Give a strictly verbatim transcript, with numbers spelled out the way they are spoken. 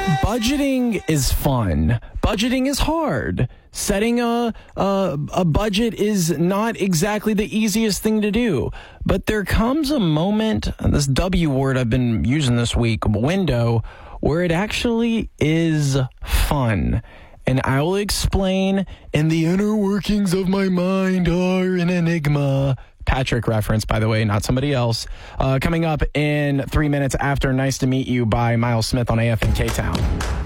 Budgeting is fun. Budgeting is hard. Setting a, a a budget is not exactly the easiest thing to do. But there comes a moment, and this W word I've been using this week, window, where it actually is fun. And I will explain, and the inner workings of my mind are an enigma. Patrick reference, by the way, not somebody else. Uh, coming up in three minutes after Nice to Meet You by Miles Smith on A F N K-Town.